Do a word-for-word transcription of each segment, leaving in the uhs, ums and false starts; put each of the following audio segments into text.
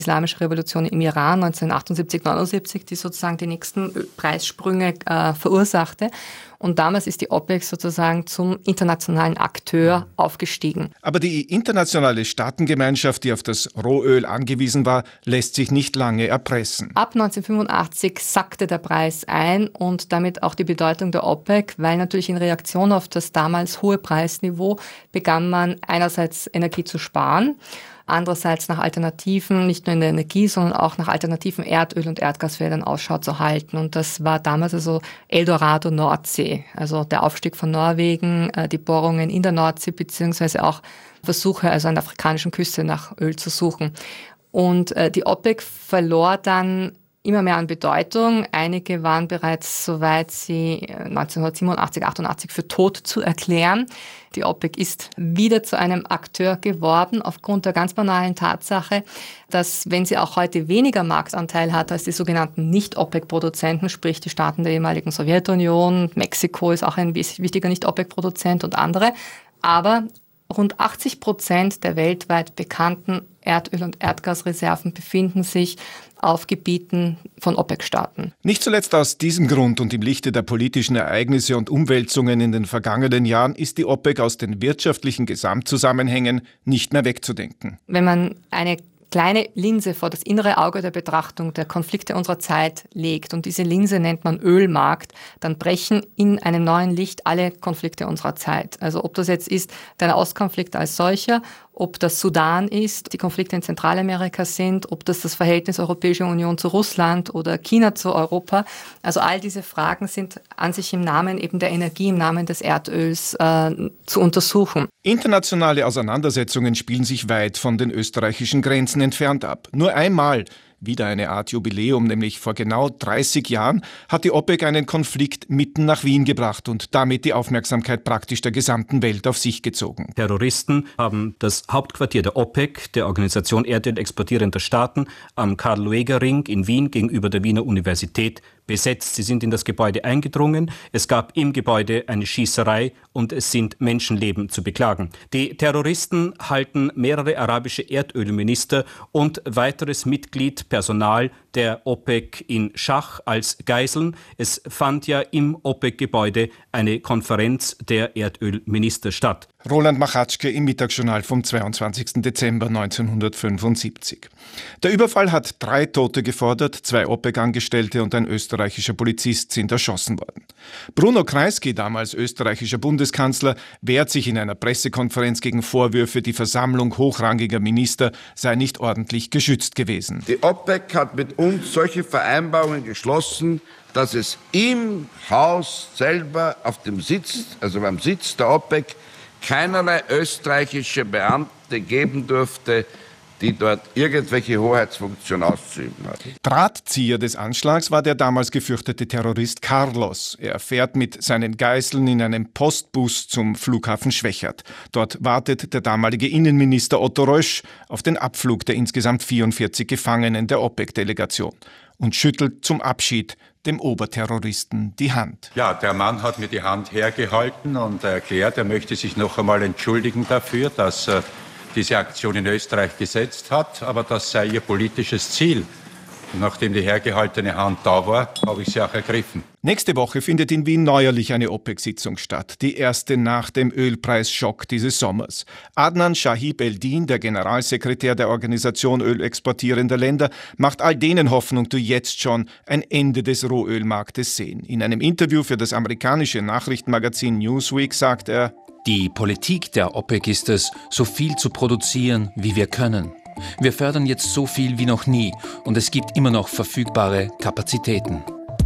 Islamische Revolution im Iran neunzehnhundertachtundsiebzig neunundsiebzig, die sozusagen die nächsten Preissprünge äh, verursachte. Und damals ist die OPEC sozusagen zum internationalen Akteur aufgestiegen. Aber die internationale Staatengemeinschaft, die auf das Rohöl angewiesen war, lässt sich nicht lange erpressen. Ab neunzehnhundertfünfundachtzig sackte der Preis ein und damit auch die Bedeutung der OPEC, weil natürlich in Reaktion auf das damals hohe Preisniveau begann man einerseits Energie zu sparen, andererseits nach Alternativen, nicht nur in der Energie, sondern auch nach alternativen Erdöl- und Erdgasfeldern Ausschau zu halten. Und das war damals also Eldorado Nordsee, also der Aufstieg von Norwegen, die Bohrungen in der Nordsee beziehungsweise auch Versuche, also an der afrikanischen Küste nach Öl zu suchen. Und die OPEC verlor dann immer mehr an Bedeutung. Einige waren bereits so weit, sie neunzehnhundertsiebenundachtzig, achtundachtzig für tot zu erklären. Die OPEC ist wieder zu einem Akteur geworden, aufgrund der ganz banalen Tatsache, dass, wenn sie auch heute weniger Marktanteil hat als die sogenannten Nicht-OPEC-Produzenten, sprich die Staaten der ehemaligen Sowjetunion, Mexiko ist auch ein wichtiger Nicht-OPEC-Produzent und andere, aber rund achtzig Prozent der weltweit bekannten Erdöl- und Erdgasreserven befinden sich auf Gebieten von OPEC-Staaten. Nicht zuletzt aus diesem Grund und im Lichte der politischen Ereignisse und Umwälzungen in den vergangenen Jahren ist die OPEC aus den wirtschaftlichen Gesamtzusammenhängen nicht mehr wegzudenken. Wenn man eine kleine Linse vor das innere Auge der Betrachtung der Konflikte unserer Zeit legt und diese Linse nennt man Ölmarkt, dann brechen in einem neuen Licht alle Konflikte unserer Zeit. Also ob das jetzt ist der Nahostkonflikt als solcher, ob das Sudan ist, die Konflikte in Zentralamerika sind, ob das das Verhältnis Europäische Union zu Russland oder China zu Europa. Also all diese Fragen sind an sich im Namen eben der Energie, im Namen des Erdöls äh, zu untersuchen. Internationale Auseinandersetzungen spielen sich weit von den österreichischen Grenzen entfernt ab. Nur einmal, wieder eine Art Jubiläum, nämlich vor genau dreißig Jahren, hat die OPEC einen Konflikt mitten nach Wien gebracht und damit die Aufmerksamkeit praktisch der gesamten Welt auf sich gezogen. Terroristen haben das Hauptquartier der OPEC, der Organisation Erdöl exportierender Staaten, am Karl-Lueger-Ring in Wien gegenüber der Wiener Universität besetzt. Sie sind in das Gebäude eingedrungen. Es gab im Gebäude eine Schießerei und es sind Menschenleben zu beklagen. Die Terroristen halten mehrere arabische Erdölminister und weiteres Mitglied, Personal der OPEC in Schach als Geiseln. Es fand ja im OPEC-Gebäude eine Konferenz der Erdölminister statt. Roland Machatschke im Mittagsjournal vom zweiundzwanzigsten Dezember neunzehnhundertfünfundsiebzig. Der Überfall hat drei Tote gefordert, zwei OPEC-Angestellte und ein österreichischer Polizist sind erschossen worden. Bruno Kreisky, damals österreichischer Bundeskanzler, wehrt sich in einer Pressekonferenz gegen Vorwürfe, die Versammlung hochrangiger Minister sei nicht ordentlich geschützt gewesen. Die OPEC hat mit uns solche Vereinbarungen geschlossen, dass es im Haus selber auf dem Sitz, also beim Sitz der OPEC, keinerlei österreichische Beamte geben durfte, die dort irgendwelche Hoheitsfunktion auszuüben hat. Drahtzieher des Anschlags war der damals gefürchtete Terrorist Carlos. Er fährt mit seinen Geiseln in einem Postbus zum Flughafen Schwechat. Dort wartet der damalige Innenminister Otto Rösch auf den Abflug der insgesamt vierundvierzig Gefangenen der OPEC-Delegation und schüttelt zum Abschied dem Oberterroristen die Hand. Ja, der Mann hat mir die Hand hergehalten und erklärt, er möchte sich noch einmal entschuldigen dafür, dass er diese Aktion in Österreich gesetzt hat, aber das sei ihr politisches Ziel. Und nachdem die hergehaltene Hand da war, habe ich sie auch ergriffen. Nächste Woche findet in Wien neuerlich eine OPEC-Sitzung statt, die erste nach dem Ölpreisschock dieses Sommers. Adnan Shahib Eldin, der Generalsekretär der Organisation ölexportierender Länder, macht all denen Hoffnung, die jetzt schon ein Ende des Rohölmarktes sehen. In einem Interview für das amerikanische Nachrichtenmagazin Newsweek sagt er: Die Politik der OPEC ist es, so viel zu produzieren, wie wir können. Wir fördern jetzt so viel wie noch nie und es gibt immer noch verfügbare Kapazitäten.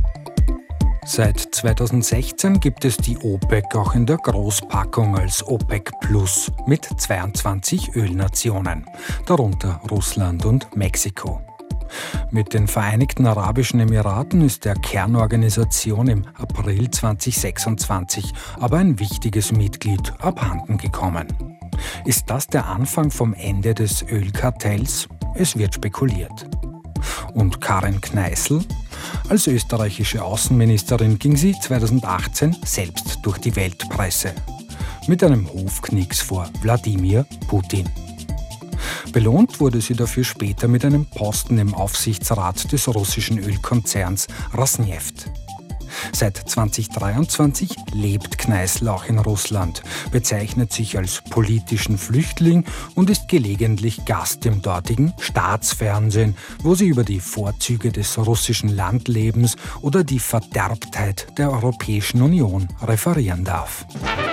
Seit zweitausendsechzehn gibt es die OPEC auch in der Großpackung als OPEC Plus mit zweiundzwanzig Ölnationen, darunter Russland und Mexiko. Mit den Vereinigten Arabischen Emiraten ist der Kernorganisation im April zweitausendsechsundzwanzig aber ein wichtiges Mitglied abhanden gekommen. Ist das der Anfang vom Ende des Ölkartells? Es wird spekuliert. Und Karin Kneißl? Als österreichische Außenministerin ging sie zweitausendachtzehn selbst durch die Weltpresse. Mit einem Hofknicks vor Wladimir Putin. Belohnt wurde sie dafür später mit einem Posten im Aufsichtsrat des russischen Ölkonzerns Rosneft. Seit zweitausenddreiundzwanzig lebt Kneißl auch in Russland, bezeichnet sich als politischen Flüchtling und ist gelegentlich Gast im dortigen Staatsfernsehen, wo sie über die Vorzüge des russischen Landlebens oder die Verderbtheit der Europäischen Union referieren darf.